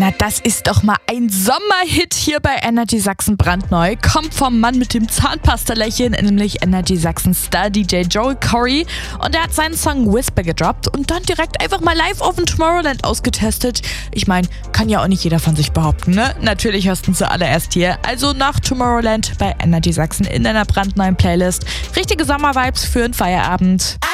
Na, das ist doch mal ein Sommerhit hier bei Energy Sachsen brandneu. Kommt vom Mann mit dem Zahnpastalächeln, nämlich Energy Sachsen Star DJ Joel Corry. Und er hat seinen Song Whisper gedroppt und dann direkt einfach mal live auf dem Tomorrowland ausgetestet. Ich meine, kann ja auch nicht jeder von sich behaupten, ne? Natürlich hörst du ihn zuallererst hier. Also nach Tomorrowland bei Energy Sachsen in einer brandneuen Playlist. Richtige Sommervibes für einen Feierabend.